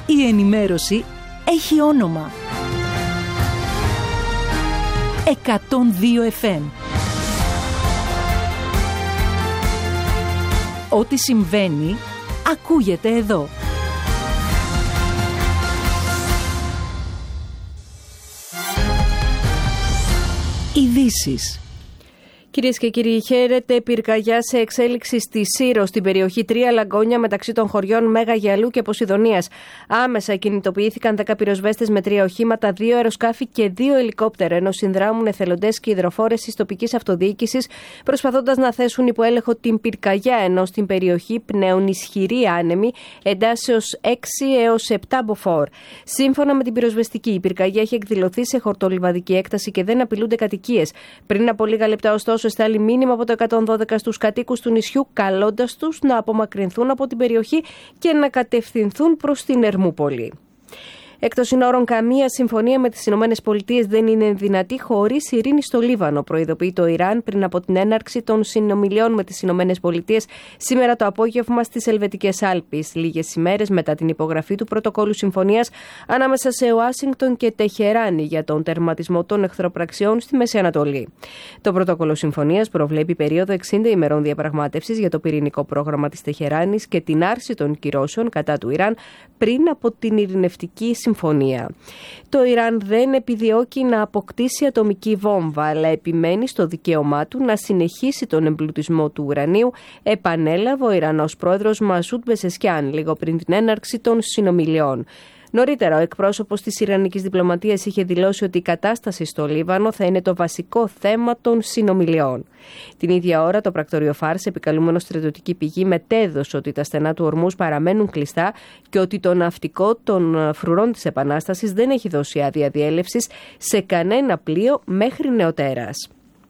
Η ενημέρωση έχει όνομα. 102 FM. Ό,τι συμβαίνει, ακούγεται εδώ. Ειδήσεις. Κυρίες και κύριοι, χαίρετε. Πυρκαγιά σε εξέλιξη στη Σύρο, στην περιοχή 3 Λαγκόνια, μεταξύ των χωριών Μέγα Γυαλού και Ποσειδονίας. Άμεσα κινητοποιήθηκαν 10 πυροσβέστες με 3 οχήματα, 2 αεροσκάφη και 2 ελικόπτερα, ενώ συνδράμουν εθελοντές και υδροφόρες της τοπικής αυτοδιοίκησης, προσπαθώντας να θέσουν υπό έλεγχο την πυρκαγιά, ενώ στην περιοχή πνέουν ισχυροί άνεμοι εντάσεως 6 έως 7 μποφόρ. Σύμφωνα με την πυροσβεστική, η πυρκαγιά έχει εκδηλωθεί σε χορτολιβαδική έκταση και δεν απειλούνται κατοικίες. Πριν από λίγα λεπτά, ωστόσο, στάλει μήνυμα από το 112 στους κατοίκους του νησιού, καλώντας τους να απομακρυνθούν από την περιοχή και να κατευθυνθούν προς την Ερμούπολη. Εκτός συνόρων, καμία συμφωνία με τις ΗΠΑ δεν είναι δυνατή χωρίς ειρήνη στο Λίβανο, προειδοποιεί το Ιράν πριν από την έναρξη των συνομιλιών με τις ΗΠΑ σήμερα το απόγευμα στις Ελβετικές Άλπεις, λίγες ημέρες μετά την υπογραφή του πρωτοκόλου συμφωνίας ανάμεσα σε Ουάσιγκτον και Τεχεράνη για τον τερματισμό των εχθροπραξιών στη Μέση Ανατολή. Το πρωτόκολλο συμφωνίας προβλέπει περίοδο 60 ημερών διαπραγμάτευσης για το πυρηνικό πρόγραμμα της Τεχεράνης και την άρση των κυρώσεων κατά του Ιράν πριν από την ειρηνευτική συμφωνία. Το Ιράν δεν επιδιώκει να αποκτήσει ατομική βόμβα, αλλά επιμένει στο δικαίωμά του να συνεχίσει τον εμπλουτισμό του ουρανίου, επανέλαβε ο Ιρανός πρόεδρος Μασούντ Πεζεσκιάν λίγο πριν την έναρξη των συνομιλιών. Νωρίτερα, ο εκπρόσωπος της Ιρανικής διπλωματίας είχε δηλώσει ότι η κατάσταση στο Λίβανο θα είναι το βασικό θέμα των συνομιλιών. Την ίδια ώρα, το πρακτορείο Φάρς, επικαλούμενο στρατιωτική πηγή, μετέδωσε ότι τα στενά του ορμούς παραμένουν κλειστά και ότι το ναυτικό των φρουρών της Επανάστασης δεν έχει δώσει άδεια διέλευσης σε κανένα πλοίο μέχρι νεοτέρας.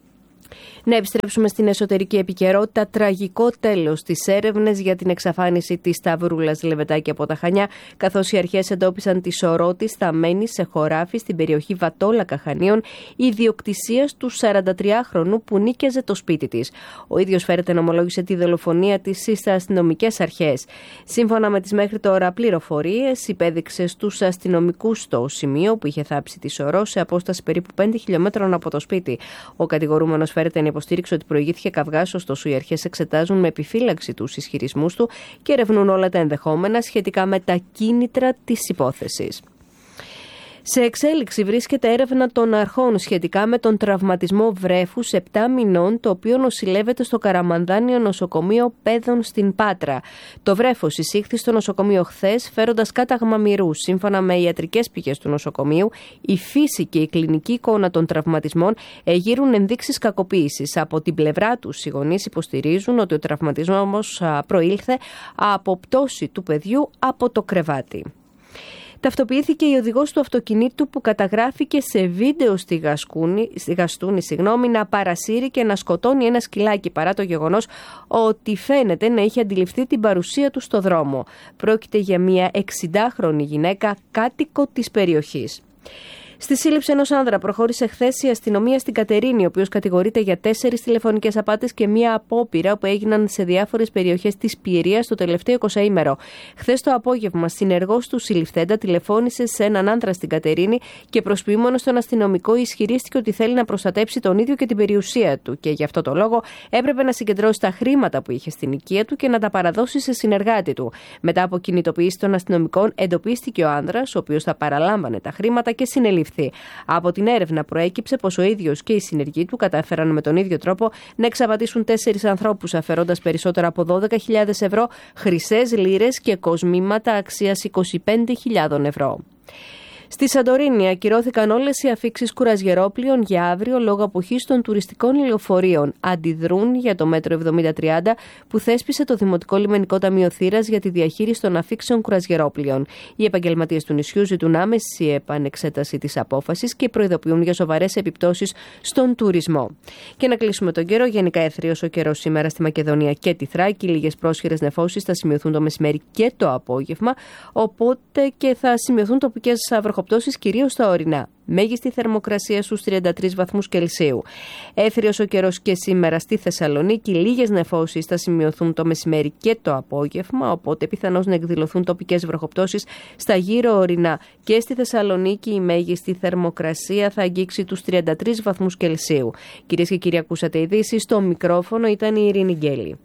Να επιστρέψουμε στην εσωτερική επικαιρότητα. Τραγικό τέλος στις έρευνες για την εξαφάνιση της Σταυρούλας Λεβετάκη από τα Χανιά, καθώς οι αρχές εντόπισαν τη σωρό της σταμένη σε χωράφι στην περιοχή Βατόλακα Χανίων, ιδιοκτησίας του 43χρονου που νίκιαζε το σπίτι της. Ο ίδιος φέρεται να ομολόγησε τη δολοφονία της στις αστυνομικές αρχές. Σύμφωνα με τις μέχρι τώρα πληροφορίες, υπέδειξε στους αστυνομικούς το σημείο που είχε θάψει τη σωρό σε απόσταση περίπου 5 χιλιόμετρων από το σπίτι. Ο κατηγορούμενος φέρεται να υποστήριξε ότι προηγήθηκε καυγάς, ωστόσο οι αρχές εξετάζουν με επιφύλαξη τους ισχυρισμούς του και ερευνούν όλα τα ενδεχόμενα σχετικά με τα κίνητρα της υπόθεσης. Σε εξέλιξη βρίσκεται έρευνα των αρχών σχετικά με τον τραυματισμό βρέφους 7 μηνών, το οποίο νοσηλεύεται στο Καραμανδάνιο Νοσοκομείο Παιδών στην Πάτρα. Το βρέφος εισήχθη στο νοσοκομείο χθες, φέροντας κάταγμα μυρού. Σύμφωνα με ιατρικές πηγές του νοσοκομείου, η φύση και η κλινική εικόνα των τραυματισμών εγείρουν ενδείξεις κακοποίησης. Από την πλευρά τους, οι γονείς υποστηρίζουν ότι ο τραυματισμός προήλθε από πτώση του παιδιού από το κρεβάτι. Ταυτοποιήθηκε η οδηγός του αυτοκινήτου που καταγράφηκε σε βίντεο στη Γαστούνη να παρασύρει και να σκοτώνει ένα σκυλάκι, παρά το γεγονός ότι φαίνεται να είχε αντιληφθεί την παρουσία του στο δρόμο. Πρόκειται για μια 60χρονη γυναίκα κάτοικο της περιοχής. Στη σύλληψη ενός άνδρα προχώρησε χθες η αστυνομία στην Κατερίνη, ο οποίος κατηγορείται για 4 τηλεφωνικές απάτες και μια απόπειρα που έγιναν σε διάφορες περιοχές της Πιερίας το τελευταίο 20ήμερο. Χθες το απόγευμα, συνεργός του συλληφθέντα τηλεφώνησε σε έναν άνδρα στην Κατερίνη και προσποιούμενος στον αστυνομικό ισχυρίστηκε ότι θέλει να προστατέψει τον ίδιο και την περιουσία του και γι' αυτό το λόγο έπρεπε να συγκεντρώσει τα χρήματα που είχε στην οικία του και να τα παραδώσει σε συνεργάτη του. Μετά από κινητοποίηση των αστυνομικών, εντοπίστηκε ο άνδρας, ο οποίος θα παραλάμβανε τα χρήματα και συνελήφθη. Από την έρευνα προέκυψε πως ο ίδιος και οι συνεργοί του κατάφεραν με τον ίδιο τρόπο να εξαπατήσουν 4 ανθρώπους, αφαιρώντας περισσότερα από 12.000 ευρώ, χρυσές λίρες και κοσμήματα αξίας 25.000 ευρώ. Στη Σαντορίνη ακυρώθηκαν όλες οι αφίξεις κουρασγερόπλοιων για αύριο λόγω αποχής των τουριστικών λεωφορείων. Αντιδρούν για το μέτρο 7030 που θέσπισε το Δημοτικό Λιμενικό Ταμείο Θήρας για τη διαχείριση των αφίξεων κουρασγερόπλοιων. Οι επαγγελματίες του νησιού ζητούν άμεση επανεξέταση της απόφασης και προειδοποιούν για σοβαρές επιπτώσεις στον τουρισμό. Και να κλείσουμε τον καιρό. Γενικά αιθρίος ο καιρός σήμερα στη Μακεδονία και τη Θράκη. Λίγες πρόσχερες νεφώσεις θα σημειωθούν το μεσημέρι και το απόγευμα. Οπότε και θα σημειωθούν τοπικές βροχές βροχοπτώσεις κυρίως στα ορεινά. Μέγιστη θερμοκρασία στους 33 βαθμούς Κελσίου. Έθριος ο καιρός και σήμερα στη Θεσσαλονίκη. Λίγες νεφώσεις θα σημειωθούν το μεσημέρι και το απόγευμα, οπότε πιθανώς να εκδηλωθούν τοπικές βροχοπτώσεις στα γύρω ορεινά. Και στη Θεσσαλονίκη η μέγιστη θερμοκρασία θα αγγίξει τους 33 βαθμούς Κελσίου. Κυρίες και κύριοι, ακούσατε ειδήσεις. Στο μικρόφωνο ήταν η Ειρήνη Γκέλη.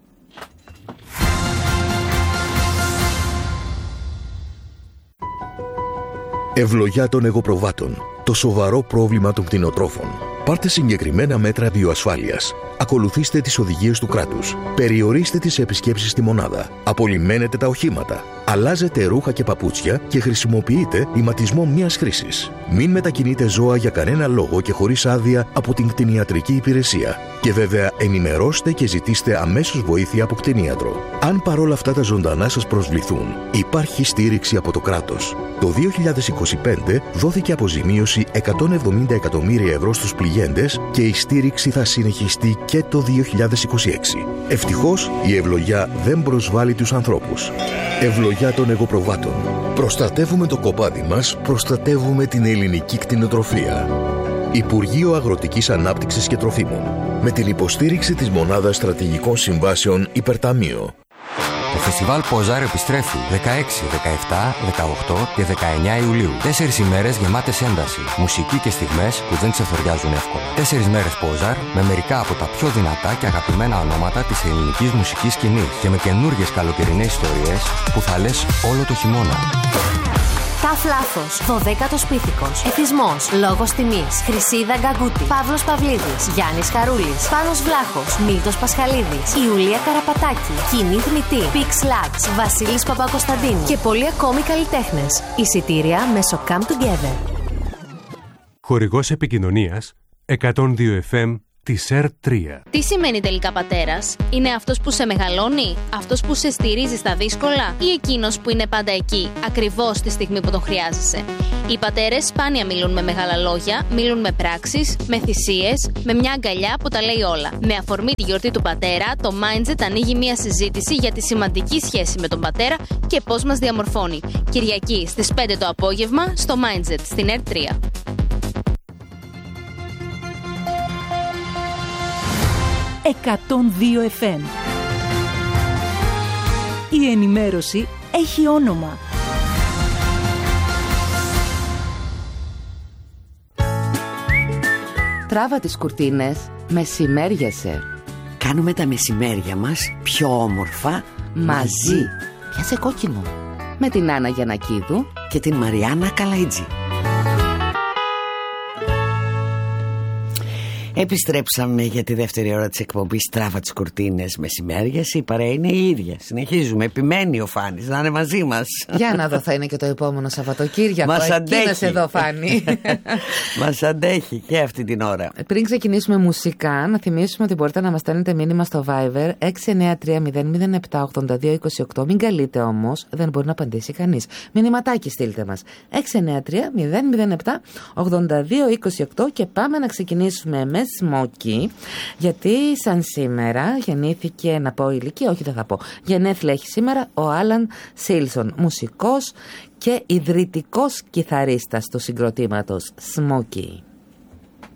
Ευλογιά των εγωπροβάτων. Το σοβαρό πρόβλημα των κτηνοτρόφων. Πάρτε συγκεκριμένα μέτρα βιοασφάλειας. Ακολουθήστε τις οδηγίες του κράτους. Περιορίστε τις επισκέψεις στη μονάδα. Απολυμμένετε τα οχήματα. Αλλάζετε ρούχα και παπούτσια και χρησιμοποιείτε ηματισμό μιας χρήσης. Μην μετακινείτε ζώα για κανένα λόγο και χωρίς άδεια από την κτηνιατρική υπηρεσία. Και βέβαια ενημερώστε και ζητήστε αμέσως βοήθεια από κτηνίατρο. Αν παρόλα αυτά τα ζωντανά σας προσβληθούν, υπάρχει στήριξη από το κράτος. Το 2025 δόθηκε αποζημίωση 170 εκατομμύρια ευρώ στους πληγέντες και η στήριξη θα συνεχιστεί και το 2026. Ευτυχώς η ευλογιά δεν προσβάλλει τους ανθρώπους. Ευλογιά των εγωπροβάτων. Προστατεύουμε το κοπάδι μας, προστατεύουμε την ελληνική κτηνοτροφία. Υπουργείο Αγροτικής Ανάπτυξης και Τροφίμων. Με την υποστήριξη της Μονάδας Στρατηγικών Συμβάσεων Υπερταμείο. Το φεστιβάλ Ποζάρ επιστρέφει 16, 17, 18 και 19 Ιουλίου. 4 ημέρες γεμάτες ένταση, μουσική και στιγμές που δεν ξεθοριάζουν εύκολα. 4 μέρες Ποζάρ με μερικά από τα πιο δυνατά και αγαπημένα ονόματα της ελληνικής μουσικής σκηνής και με καινούργιες καλοκαιρινές ιστορίες που θα λες όλο το χειμώνα. Ταφ Λάθος, 12ος Πίθηκος, Εθισμός, Λόγος Τιμής, Χρυσίδα Γκαγκούτη, Παύλος Παυλίδης, Γιάννης Χαρούλης, Πάνος Βλάχος, Μίλτος Πασχαλίδης, Ιουλία Καραπατάκη, Κοινή Θνητή, Pix Labs, Βασίλης Παπακοσταντίνου και πολλοί ακόμη καλλιτέχνες. Εισιτήρια μέσω Come Together. Χορηγός επικοινωνίας 102 FM της ΕΡΤ3. Τι σημαίνει τελικά πατέρας? Είναι αυτός που σε μεγαλώνει, αυτός που σε στηρίζει στα δύσκολα ή εκείνος που είναι πάντα εκεί, ακριβώς τη στιγμή που τον χρειάζεσαι? Οι πατέρες σπάνια μιλούν με μεγάλα λόγια, μιλούν με πράξεις, με θυσίες, με μια αγκαλιά που τα λέει όλα. Με αφορμή τη γιορτή του πατέρα, το Mindset ανοίγει μια συζήτηση για τη σημαντική σχέση με τον πατέρα και πώς μας διαμορφώνει. Κυριακή στις 5 το απόγευμα στο Mindset στην ΕΡΤ3. 102 FM. Η ενημέρωση έχει όνομα. Τράβα τις κουρτίνες, μεσημέριασε. Κάνουμε τα μεσημέρια μας πιο όμορφα μαζί. Πιάσε κόκκινο. Με την Άννα Γιαννακίδου και την Μαριάννα Καλαϊτζή. Επιστρέψαμε για τη δεύτερη ώρα της εκπομπής Τράβα τις κουρτίνες μεσημέριας. Η παρέα είναι η ίδια. Συνεχίζουμε. Επιμένει ο Φάνης να είναι μαζί μας. Για να δω, θα είναι και το επόμενο Σαββατοκύριακο. Μας αντέχει εδώ, Φάνη. Μας αντέχει και αυτή την ώρα. Πριν ξεκινήσουμε μουσικά, να θυμίσουμε ότι μπορείτε να μας στέλνετε μήνυμα στο Viber 693-007-8228. Μην καλείτε όμως, δεν μπορεί να απαντήσει κανείς. Μηνυματάκι στείλτε μας 693-007-8228 και πάμε να ξεκινήσουμε με Smoky, γιατί σαν σήμερα γεννήθηκε, να πω ηλικία, όχι δεν θα πω, γενέθλια έχει σήμερα ο Άλαν Σίλσον, μουσικός και ιδρυτικός κιθαρίστας του συγκροτήματος Smoky.